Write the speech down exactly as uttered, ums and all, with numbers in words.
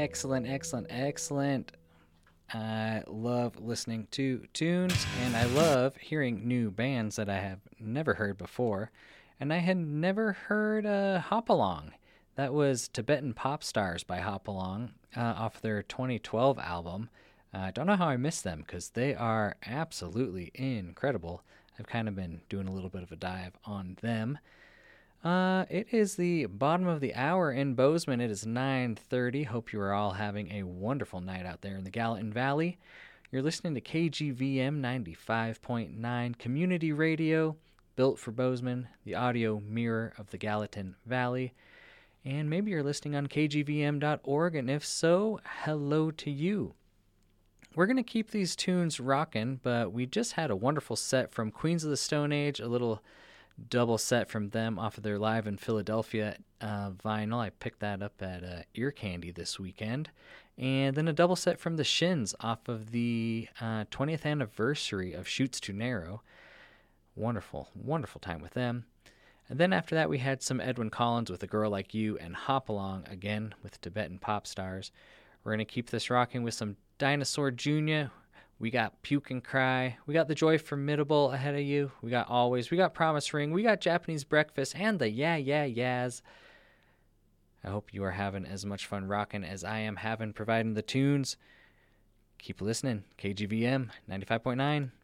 Excellent, excellent, excellent. I love listening to tunes, and I love hearing new bands that I have never heard before. And I had never heard uh, Hopalong. That was Tibetan Pop Stars by Hopalong uh, off their twenty twelve album. Uh, I don't know how I missed them because they are absolutely incredible. I've kind of been doing a little bit of a dive on them. Uh, it is the bottom of the hour in Bozeman. It is nine thirty. Hope you are all having a wonderful night out there in the Gallatin Valley. You're listening to K G V M ninety-five point nine Community Radio, built for Bozeman, the audio mirror of the Gallatin Valley. And maybe you're listening on K G V M dot org, and if so, hello to you. We're going to keep these tunes rocking, but we just had a wonderful set from Queens of the Stone Age, a little double set from them off of their Live in Philadelphia uh, vinyl. I picked that up at uh, Ear Candy this weekend. And then a double set from the Shins off of the uh, twentieth anniversary of Shoots Too Narrow. Wonderful, wonderful time with them. And then after that, we had some Edwyn Collins with A Girl Like You and Hopalong again with Tibetan Pop Stars. We're going to keep this rocking with some Dinosaur Junior We got Puke and Cry. We got The Joy Formidable ahead of you. We got Always. We got Promise Ring. We got Japanese Breakfast and the Yeah Yeah Yeahs. I hope you are having as much fun rocking as I am having providing the tunes. Keep listening. K G V M ninety-five point nine.